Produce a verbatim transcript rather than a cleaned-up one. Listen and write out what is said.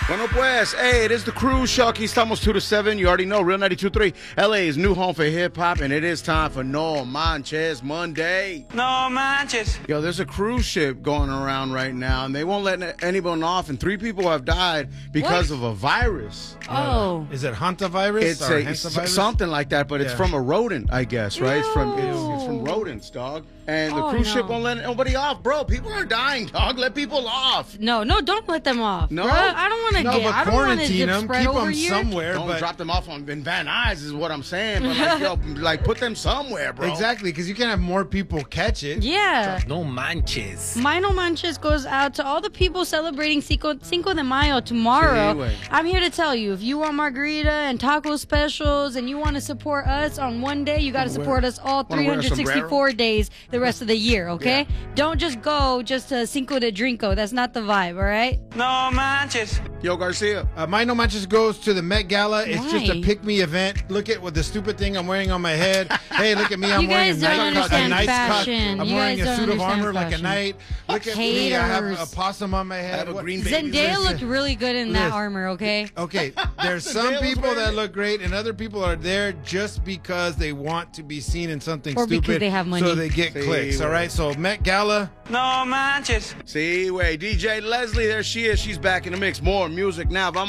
Bueno, pues, hey, it is the Cruise Show. Aquí estamos two to seven. You already know, Real ninety-two point three, L A's new home for hip-hop, and it is time for No Manches Monday. No manches. Yo, there's a cruise ship going around right now, and they won't let anyone off, and three people have died because What? of a virus. Oh. Is it hantavirus It's or a, hantavirus? something like that, but it's Yeah. from a rodent, I guess, right? It's from it's, it's from Ew. rodents, dog. And the Oh, cruise ship no. won't let nobody off, bro. People are dying, dog. Let people off. No, no, don't let them off. No? Bruh. I don't want to No, get. but I don't want to quarantine them, spread keep over them here. somewhere. Don't but drop them off on in Van Nuys is what I'm saying. But like, yo, like put them somewhere, bro. Exactly, because you can't have more people catch it. Yeah. No manches. My No Manches goes out to all the people celebrating Cinco, Cinco de Mayo tomorrow. Sí, güey. I'm here to tell you, if you want margarita and taco specials and you want to support us on one day, you got to support us all Wanna wear a three hundred sixty-four days the rest of the year, okay? Yeah. Don't just go just to Cinco de Drinko. That's not the vibe, all right? No manches. Yo, Garcia. Uh, my no manches goes to the Met Gala. It's just a Why? pick-me event. Look at what the stupid thing I'm wearing on my head. Hey, look at me. I'm You wearing guys a don't night cut. A understand nice fashion. cut. I'm You wearing guys a don't suit of understand armor like a fashion. knight. Look at me. I have a Haters. possum on my head. I have a What- green baby. Zendaya Listen. looked really good in that Listen. armor, okay? Okay, there's The some Dale's people wearing that it. look great, and other people are there just because they want to be seen in something Or stupid. because they have money. So they get Sí, clicks, all güey. right? So Met Gala, No manches. See, wait, D J Leslie, there she is. She's back in the mix. More music now. Vamos.